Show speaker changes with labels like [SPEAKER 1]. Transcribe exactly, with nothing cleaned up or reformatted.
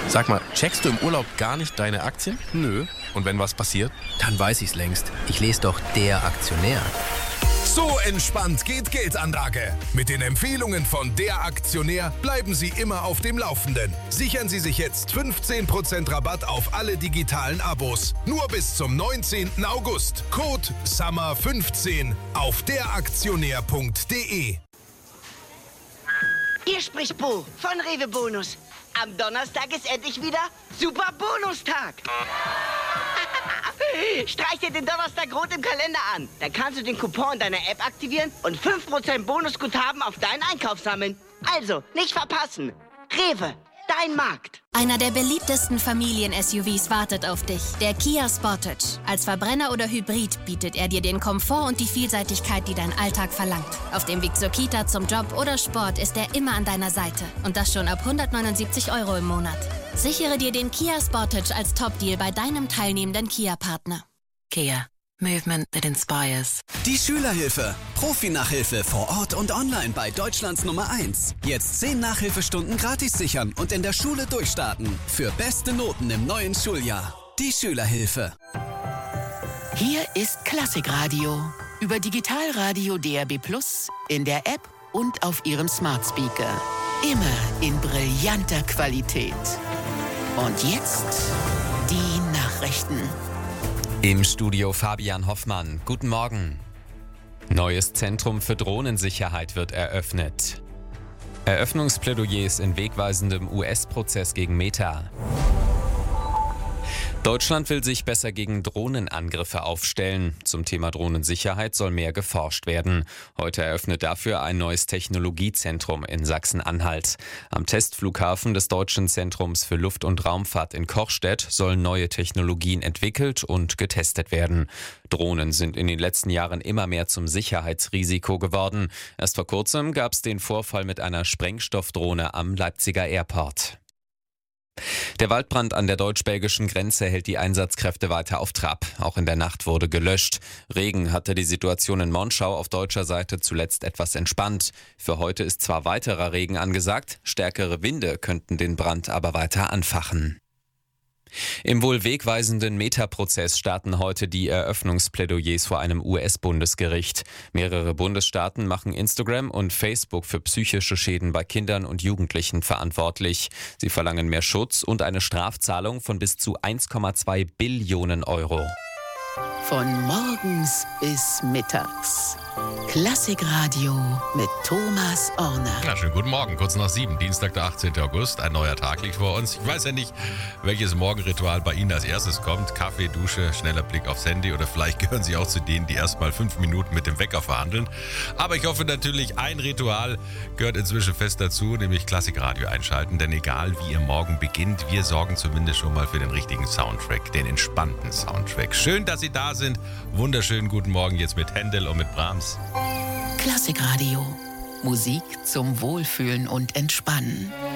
[SPEAKER 1] Sag mal, checkst du im Urlaub gar nicht deine Aktien?
[SPEAKER 2] Nö.
[SPEAKER 1] Und wenn was passiert?
[SPEAKER 2] Dann weiß ich's längst. Ich lese doch Der Aktionär.
[SPEAKER 3] So entspannt geht Geldanlage. Mit den Empfehlungen von Der Aktionär bleiben Sie immer auf dem Laufenden. Sichern Sie sich jetzt fünfzehn Prozent Rabatt auf alle digitalen Abos. Nur bis zum neunzehnten August. Code Summer fünfzehn auf der aktionär punkt de.
[SPEAKER 4] Hier spricht Bo von Rewe Bonus. Am Donnerstag ist endlich wieder Super Bonustag. Streich dir den Donnerstag rot im Kalender an. Dann kannst du den Coupon deiner App aktivieren und fünf Prozent Bonusguthaben auf deinen Einkauf sammeln. Also, nicht verpassen. Rewe, dein Markt.
[SPEAKER 5] Einer der beliebtesten Familien-S U Vs wartet auf dich. Der Kia Sportage. Als Verbrenner oder Hybrid bietet er dir den Komfort und die Vielseitigkeit, die dein Alltag verlangt. Auf dem Weg zur Kita, zum Job oder Sport ist er immer an deiner Seite. Und das schon ab hundertneunundsiebzig Euro im Monat. Sichere dir den Kia Sportage als Top-Deal bei deinem teilnehmenden Kia-Partner.
[SPEAKER 6] Kia. Movement that inspires.
[SPEAKER 7] Die Schülerhilfe. Profi-Nachhilfe vor Ort und online bei Deutschlands Nummer eins. Jetzt zehn Nachhilfestunden gratis sichern und in der Schule durchstarten. Für beste Noten im neuen Schuljahr. Die Schülerhilfe.
[SPEAKER 6] Hier ist Klassikradio. Über Digitalradio D A B plus, in der App und auf Ihrem Smart Speaker. Immer in brillanter Qualität. Und jetzt die Nachrichten.
[SPEAKER 8] Im Studio Fabian Hoffmann. Guten Morgen. Neues Zentrum für Drohnensicherheit wird eröffnet. Eröffnungsplädoyers in wegweisendem U S-Prozess gegen Meta. Deutschland will sich besser gegen Drohnenangriffe aufstellen. Zum Thema Drohnensicherheit soll mehr geforscht werden. Heute eröffnet dafür ein neues Technologiezentrum in Sachsen-Anhalt. Am Testflughafen des Deutschen Zentrums für Luft- und Raumfahrt in Kochstedt sollen neue Technologien entwickelt und getestet werden. Drohnen sind in den letzten Jahren immer mehr zum Sicherheitsrisiko geworden. Erst vor kurzem gab es den Vorfall mit einer Sprengstoffdrohne am Leipziger Airport. Der Waldbrand an der deutsch-belgischen Grenze hält die Einsatzkräfte weiter auf Trab. Auch in der Nacht wurde gelöscht. Regen hatte die Situation in Monschau auf deutscher Seite zuletzt etwas entspannt. Für heute ist zwar weiterer Regen angesagt, stärkere Winde könnten den Brand aber weiter anfachen. Im wohl wegweisenden Meta-Prozess starten heute die Eröffnungsplädoyers vor einem U S-Bundesgericht. Mehrere Bundesstaaten machen Instagram und Facebook für psychische Schäden bei Kindern und Jugendlichen verantwortlich. Sie verlangen mehr Schutz und eine Strafzahlung von bis zu eins Komma zwei Billionen Euro.
[SPEAKER 6] Von morgens bis mittags. Klassikradio mit Thomas Orner.
[SPEAKER 9] Ja, schönen guten Morgen, kurz nach sieben, Dienstag, der achtzehnten August. Ein neuer Tag liegt vor uns. Ich weiß ja nicht, welches Morgenritual bei Ihnen als erstes kommt. Kaffee, Dusche, schneller Blick aufs Handy oder vielleicht gehören Sie auch zu denen, die erst mal fünf Minuten mit dem Wecker verhandeln. Aber ich hoffe natürlich, ein Ritual gehört inzwischen fest dazu, nämlich Klassikradio einschalten. Denn egal wie Ihr Morgen beginnt, wir sorgen zumindest schon mal für den richtigen Soundtrack, den entspannten Soundtrack. Schön, dass Sie da sind. Wunderschönen guten Morgen jetzt mit Händel und mit Brahms.
[SPEAKER 6] Klassikradio. Musik zum Wohlfühlen und Entspannen.